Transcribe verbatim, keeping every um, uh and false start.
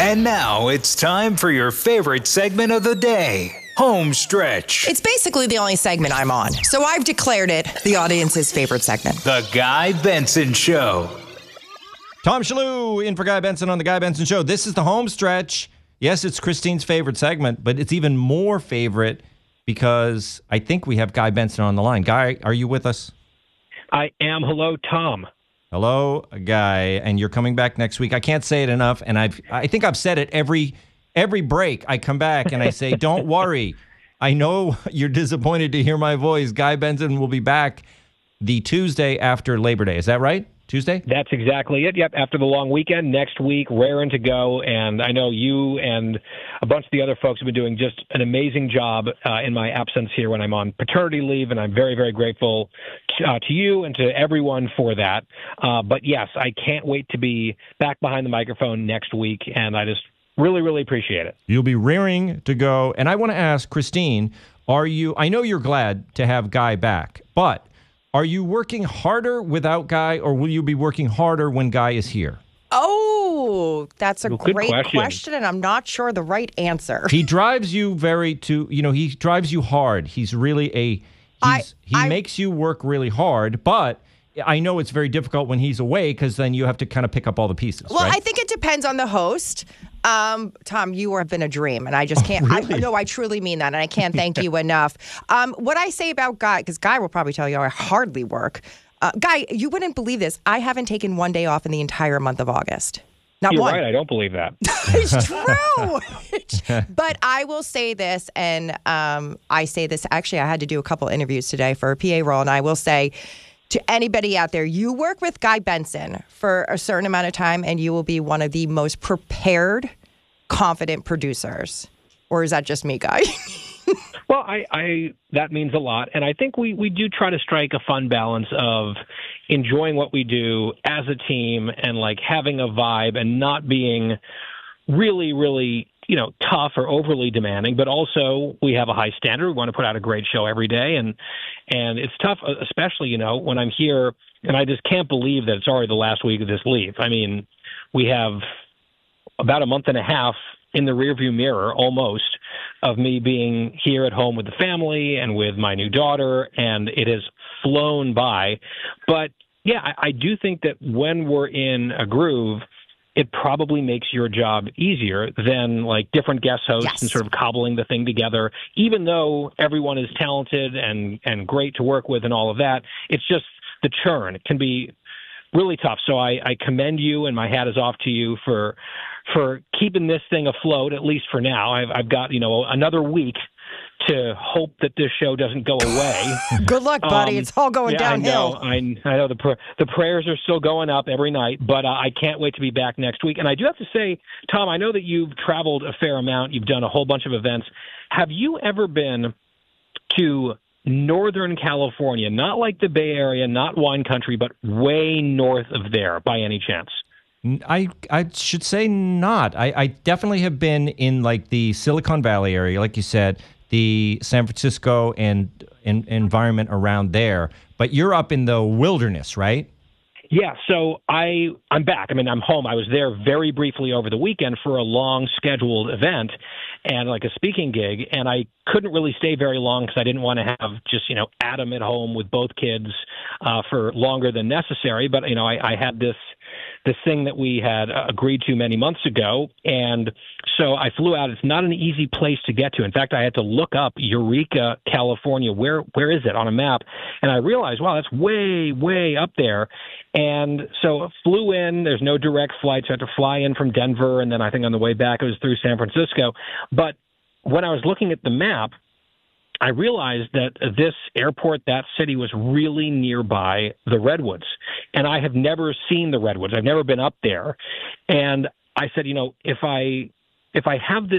And now it's time for your favorite segment of the day, Home Stretch. It's basically the only segment I'm on, so I've declared it the audience's favorite segment. The Guy Benson Show. Tom Shalhoub in for Guy Benson on The Guy Benson Show. This is the Home Stretch. Yes, it's Christine's favorite segment, but it's even more favorite because I think we have Guy Benson on the line. Guy, are you with us? I am. Hello, Tom. Hello, Guy, and you're coming back next week. I can't say it enough, and I've I think I've said it every every break. I come back and I say, don't worry. I know you're disappointed to hear my voice. Guy Benson will be back the Tuesday after Labor Day. Is that right? Tuesday? That's exactly it. Yep, after the long weekend, next week, raring to go. And I know you and a bunch of the other folks have been doing just an amazing job uh, in my absence here when I'm on paternity leave, and I'm very, very grateful to, uh, to you and to everyone for that. Uh, but yes, I can't wait to be back behind the microphone next week, and I just really, really appreciate it. You'll be rearing to go. And I want to ask, Christine, are you, I know you're glad to have Guy back, but are you working harder without Guy, or will you be working harder when Guy is here? Oh, that's a Well, good great question. question, and I'm not sure the right answer. He drives you very to, you know, he drives you hard. He's really a, he's, I- he I- makes you work really hard, but I know it's very difficult when he's away because then you have to kind of pick up all the pieces, Well, right? I think it depends on the host. Um, Tom, you have been a dream, and I just can't. really? I, no, I truly mean that, and I can't thank you enough. Um, what I say about Guy, because Guy will probably tell you I hardly work. Uh, Guy, you wouldn't believe this. I haven't taken one day off in the entire month of August. Not You're one. right. I don't believe that. It's true. But I will say this, and um, I say this. Actually, I had to do a couple interviews today for a P A role, and I will say to anybody out there, you work with Guy Benson for a certain amount of time, and you will be one of the most prepared, confident producers. Or is that just me, Guy? Well, I, I that means a lot, and I think we, we do try to strike a fun balance of enjoying what we do as a team and like having a vibe and not being really, really, you know, tough or overly demanding, but also we have a high standard. We want to put out a great show every day, and and it's tough, especially, you know, when I'm here, and I just can't believe that it's already the last week of this leave. I mean, we have about a month and a half in the rearview mirror, almost, of me being here at home with the family and with my new daughter, and it has flown by. But yeah, I, I do think that when we're in a groove, it probably makes your job easier than like different guest hosts Yes. and sort of cobbling the thing together. Even though everyone is talented and, and great to work with and all of that, it's just the churn. It can be really tough. So I, I commend you, and my hat is off to you for for keeping this thing afloat, at least for now. I've, I've got, you know, another week to hope that this show doesn't go away. Good luck, buddy. Um, it's all going yeah, downhill. I know. I, I know the pr- the prayers are still going up every night, but uh, I can't wait to be back next week. And I do have to say, Tom, I know that you've traveled a fair amount. You've done a whole bunch of events. Have you ever been to Northern California, not like the Bay Area, not wine country, but way north of there by any chance? I I should say not. I, I definitely have been in like the Silicon Valley area, like you said, the San Francisco and, and environment around there. But you're up in the wilderness, right? Yeah, so I, I'm back. I mean, I'm home. I was there very briefly over the weekend for a long scheduled event and like a speaking gig, and I couldn't really stay very long because I didn't want to have just, you know, Adam at home with both kids uh, for longer than necessary. But, you know, I, I had this this thing that we had uh, agreed to many months ago, and so I flew out. It's not an easy place to get to. In fact, I had to look up Eureka, California. Where where is it on a map? And I realized, wow, that's way, way up there. And so I flew in. There's no direct flights. I had to fly in from Denver, and then I think on the way back it was through San Francisco. But when I was looking at the map, I realized that this airport, that city, was really nearby the Redwoods. And I have never seen the Redwoods. I've never been up there. And I said, you know, if I if I have this